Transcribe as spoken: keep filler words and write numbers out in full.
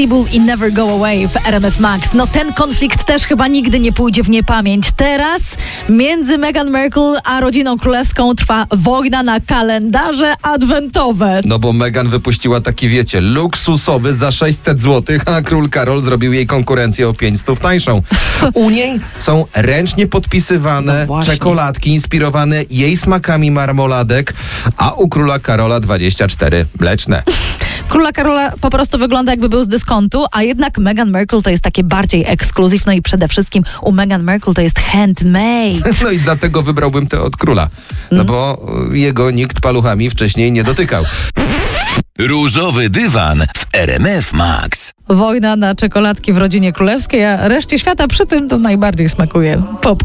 Pitbull i Never Go Away w R M F Max. No ten konflikt też chyba nigdy nie pójdzie w niepamięć. Teraz między Meghan Markle a rodziną królewską trwa wojna na kalendarze adwentowe. No bo Meghan wypuściła taki, wiecie, luksusowy za sześćset złotych, a król Karol zrobił jej konkurencję o pięćset tańszą. U niej są ręcznie podpisywane No czekoladki inspirowane jej smakami marmoladek, a u króla Karola dwadzieścia cztery mleczne. Króla Karola po prostu wygląda, jakby był z dyskontu, a jednak Meghan Markle to jest takie bardziej ekskluzyw, no i przede wszystkim u Meghan Markle to jest handmade. No i dlatego wybrałbym te od króla, no bo jego nikt paluchami wcześniej nie dotykał. Różowy dywan w R M F Max. Wojna na czekoladki w rodzinie królewskiej, a reszcie świata przy tym to najbardziej smakuje pop.